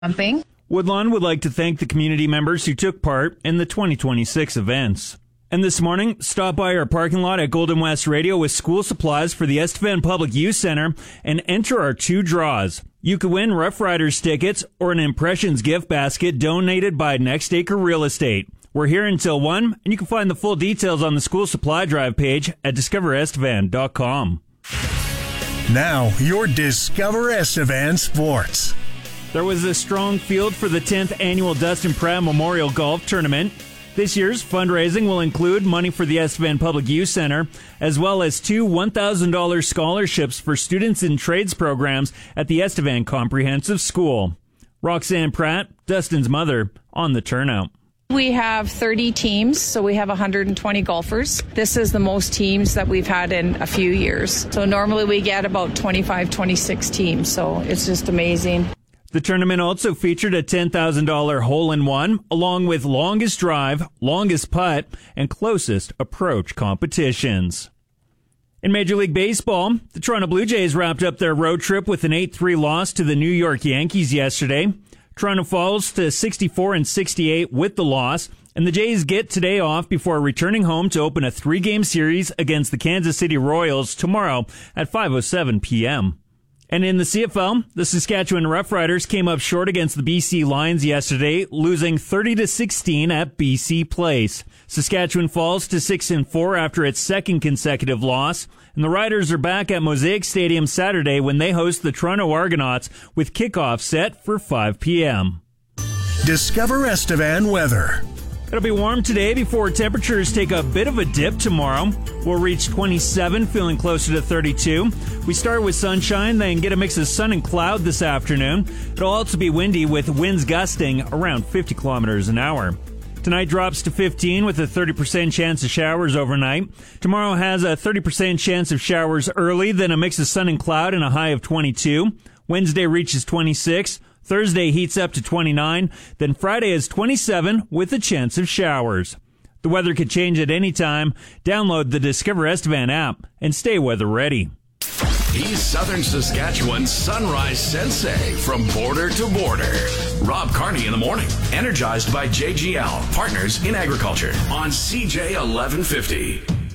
something. Woodlawn would like to thank the community members who took part in the 2026 events. And this morning, stop by our parking lot at Golden West Radio with school supplies for the Estevan Public Youth Center and enter our 2 draws. You could win Rough Riders tickets or an Impressions gift basket donated by Next Acre Real Estate. We're here until 1, and you can find the full details on the school supply drive page at discoverestevan.com. Now, your Discover Estevan Sports. There was a strong field for the 10th annual Dustin Pratt Memorial Golf Tournament. This year's fundraising will include money for the Estevan Public Youth Center, as well as 2 $1,000 scholarships for students in trades programs at the Estevan Comprehensive School. Roxanne Pratt, Dustin's mother, on the turnout. We have 30 teams, so we have 120 golfers. This is the most teams that we've had in a few years. So normally we get about 25, 26 teams, so it's just amazing. The tournament also featured a $10,000 hole-in-one, along with longest drive, longest putt, and closest approach competitions. In Major League Baseball, the Toronto Blue Jays wrapped up their road trip with an 8-3 loss to the New York Yankees yesterday. Toronto falls to 64-68 with the loss, and the Jays get today off before returning home to open a 3-game series against the Kansas City Royals tomorrow at 5:07 p.m. And in the CFL, the Saskatchewan Roughriders came up short against the BC Lions yesterday, losing 30-16 at BC Place. Saskatchewan falls to 6-4 after its second consecutive loss, and the Riders are back at Mosaic Stadium Saturday when they host the Toronto Argonauts with kickoff set for 5 p.m. Discover Estevan weather. It'll be warm today before temperatures take a bit of a dip tomorrow. We'll reach 27, feeling closer to 32. We start with sunshine, then get a mix of sun and cloud this afternoon. It'll also be windy with winds gusting around 50 kilometers an hour. Tonight drops to 15 with a 30% chance of showers overnight. Tomorrow has a 30% chance of showers early, then a mix of sun and cloud and a high of 22. Wednesday reaches 26. Thursday heats up to 29, then Friday is 27 with a chance of showers. The weather could change at any time. Download the Discover Estevan app and stay weather ready. He's Southern Saskatchewan's Sunrise Sensei from border to border. Rob Carney in the morning, energized by JGL, partners in agriculture on CJ 1150.